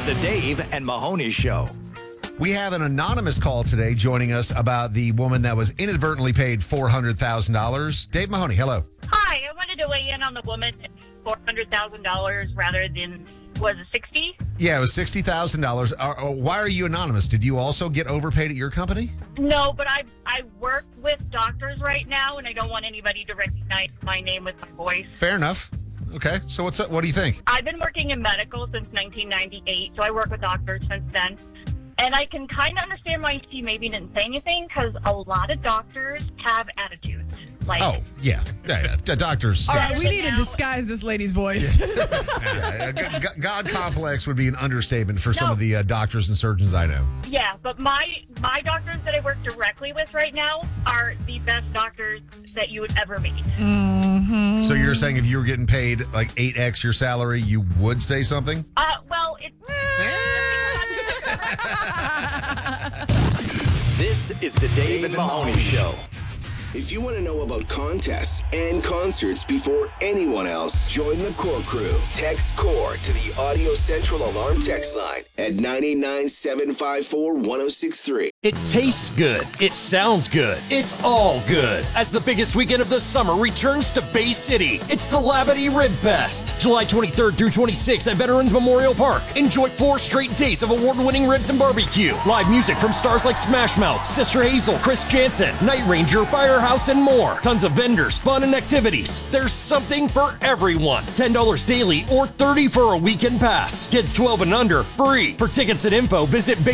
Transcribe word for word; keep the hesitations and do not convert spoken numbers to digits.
It's the Dave and Mahoney Show. We have an anonymous call today joining us about the woman that was inadvertently paid four hundred thousand dollars. Dave Mahoney, hello. Hi, I wanted to weigh in on the woman at four hundred thousand dollars rather than, was it sixty? Yeah, it was sixty thousand dollars. Why are you anonymous? Did you also get overpaid at your company? No, but I I work with doctors right now, and I don't want anybody to recognize my name with my voice. Fair enough. Okay, so what's up? What do you think? I've been working in medical since nineteen ninety-eight, so I work with doctors since then. And I can kind of understand why she maybe didn't say anything, because a lot of doctors have attitudes. Like, oh, yeah. yeah, yeah. The doctors. All yeah. right, we need to disguise this lady's voice. Yeah, g- g- God complex would be an understatement for some No. of the uh, doctors and surgeons I know. Yeah, but my my doctors that I work directly with right now are the best doctors that you would ever meet. Mm-hmm. So you're saying if you were getting paid like eight x your salary, you would say something? Uh, well, it's... This is the Dave and Mahoney Show. If you want to know about contests and concerts before anyone else, join the Core Crew. Text CORE to the Audio Central Alarm text line at nine eight nine, seven five four, one oh six three. It tastes good. It sounds good. It's all good. As the biggest weekend of the summer returns to Bay City, it's the Labadee Rib Fest. July twenty-third through twenty-sixth at Veterans Memorial Park. Enjoy four straight days of award-winning ribs and barbecue. Live music from stars like Smash Mouth, Sister Hazel, Chris Jansen, Night Ranger, Firehouse, and more. Tons of vendors, fun, and activities. There's something for everyone. ten dollars daily or thirty dollars for a weekend pass. Kids twelve and under, free. For tickets and info, visit